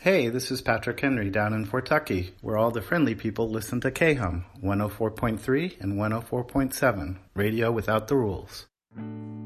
Hey, this is Patrick Henry down in Fort Tucky, where all the friendly people listen to KHUM 104.3 and 104.7, radio without the rules.